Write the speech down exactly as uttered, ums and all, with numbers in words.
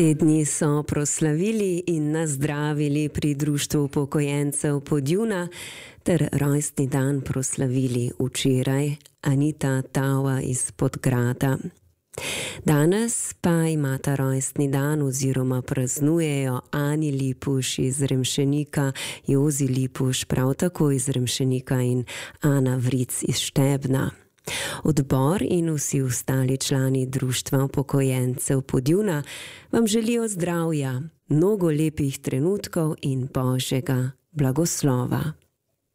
Te dni so proslavili in nazdravili pri Društvu upokojencev Podjuna ter rojstni dan proslavili včeraj Anita Tauer iz Podgrada. Danes pa imata rojstni dan oziroma praznujejo Ani Lipuš iz Remšenika, Jozi Lipuš prav tako iz Remšenika in Ana Vric iz Štebna. Odbor in vsi ostali člani Društva upokojencev Podjuna vam želijo zdravja, mnogo lepih trenutkov in Božjega blagoslova.